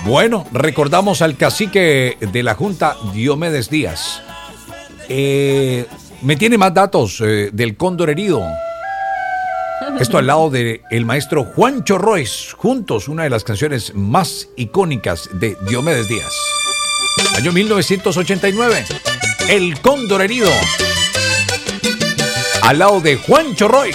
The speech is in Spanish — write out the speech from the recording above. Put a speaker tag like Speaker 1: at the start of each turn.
Speaker 1: Bueno, recordamos al cacique de la Junta, Diomedes Díaz. Me tiene más datos del cóndor herido. Esto al lado del maestro Juancho Royce. Juntos, una de las canciones más icónicas de Diomedes Díaz. Año 1989. El cóndor herido. Al lado de Juancho Royce.